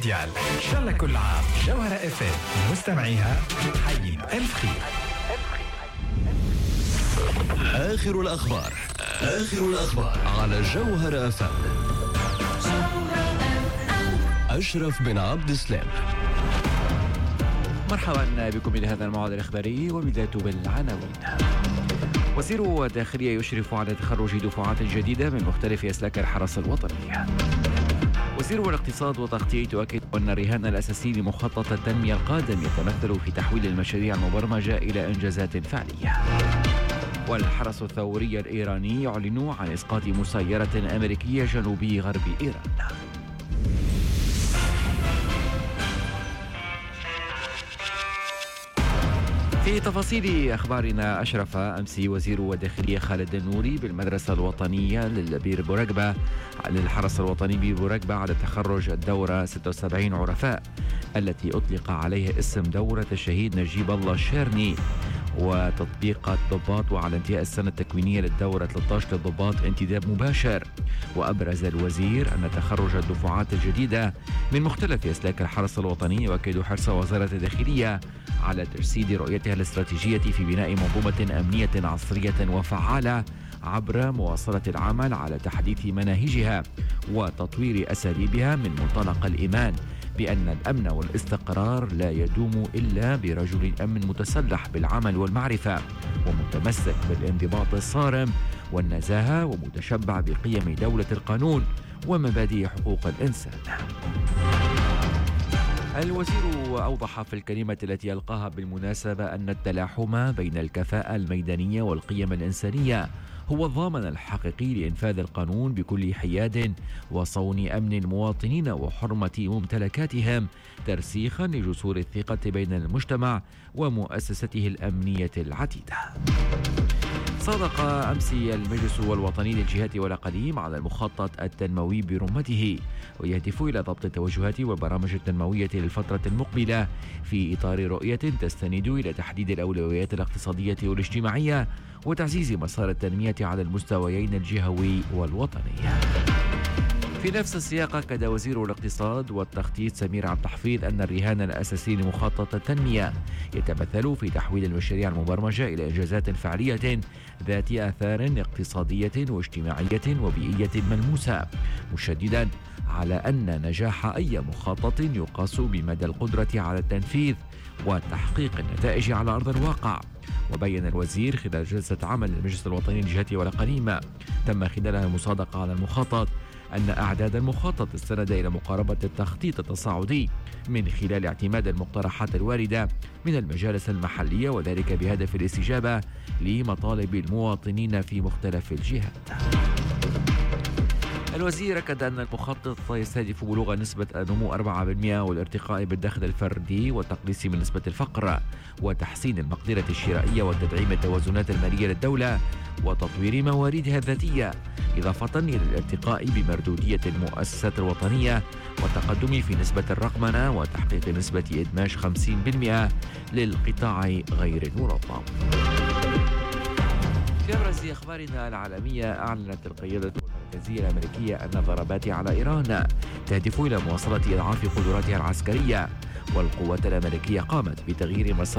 المونديال. إن شاء الله كل عام جوهرة FM مستمعيها حيين ألف خير. آخر الأخبار على جوهرة FM. أشرف بن عبد السلام. مرحبا بكم إلى هذا الموعد الإخباري، والبداية بالعناوين. وزير الداخلية يشرف على تخرج دفعات جديدة من مختلف أسلاك الحرس الوطني. وزير الاقتصاد والتخطيط يؤكد أن الرهان الأساسي لمخطط التنمية القادم يتمثل في تحويل المشاريع المبرمجة إلى إنجازات فعلية. والحرس الثوري الإيراني يعلن عن إسقاط مسيرة أمريكية جنوبي غرب إيران. في تفاصيل أخبارنا، أشرف أمس وزير الداخلية خالد النوري بالمدرسة الوطنية للحرس الوطني ببورقبة على تخرج الدورة 76 عرفاء التي أطلق عليها اسم دورة الشهيد نجيب الله الشيرني، وتطبيق الضباط، وعلى انتهاء السنة التكوينية للدورة 13 للضباط انتداب مباشر. وأبرز الوزير أن تخرج الدفعات الجديدة من مختلف أسلاك الحرس الوطني يؤكد حرص وزارة الداخلية على تجسيد رؤيتها الاستراتيجية في بناء منظومة أمنية عصرية وفعالة عبر مواصلة العمل على تحديث مناهجها وتطوير أساليبها من منطلق الإيمان بأن الأمن والاستقرار لا يدوم إلا برجل أمن متسلح بالعمل والمعرفة ومتمسك بالانضباط الصارم والنزاهة ومتشبع بقيم دولة القانون ومبادئ حقوق الإنسان. الوزير أوضح في الكلمة التي ألقاها بالمناسبة أن التلاحم بين الكفاءة الميدانية والقيم الإنسانية هو الضامن الحقيقي لإنفاذ القانون بكل حياد وصون أمن المواطنين وحرمة ممتلكاتهم، ترسيخا لجسور الثقة بين المجتمع ومؤسسته الأمنية العديدة. صادق أمس المجلس الوطني للجهات والأقاليم على المخطط التنموي برمته، ويهدف إلى ضبط التوجهات والبرامج التنموية للفترة المقبلة في إطار رؤية تستند إلى تحديد الأولويات الاقتصادية والاجتماعية وتعزيز مسار التنمية على المستويين الجهوي والوطني. في نفس السياق أكد وزير الاقتصاد والتخطيط سمير عبد الحفيظ أن الرهان الأساسي لمخطط التنمية يتمثل في تحويل المشاريع المبرمجة إلى إنجازات فعلية ذات آثار اقتصادية واجتماعية وبيئية ملموسة، مشددا على أن نجاح أي مخطط يقاس بمدى القدرة على التنفيذ وتحقيق النتائج على أرض الواقع. وبين الوزير خلال جلسة عمل المجلس الوطني للجهات والأقاليم تم خلالها المصادقة على المخطط أن أعداد المخطط استند إلى مقاربة التخطيط التصاعدي من خلال اعتماد المقترحات الواردة من المجالس المحلية، وذلك بهدف الاستجابة لمطالب المواطنين في مختلف الجهات. الوزير أكد أن المخطط يستهدف بلوغ نسبة النمو 4% والارتقاء بالدخل الفردي والتقليص من نسبة الفقر وتحسين المقدرة الشرائية وتدعيم التوازنات المالية للدولة وتطوير مواردها الذاتية، إضافة إلى الارتقاء بمردودية المؤسسات الوطنية والتقدم في نسبة الرقمنة وتحقيق نسبة إدماج 50% للقطاع غير المنظم. في أبرز أخبارنا العالمية، أعلنت القيادة المركزية الأمريكية أن الضربات على إيران تهدف إلى مواصلة إضعاف قدراتها العسكرية، والقوات الأمريكية قامت بتغيير مسار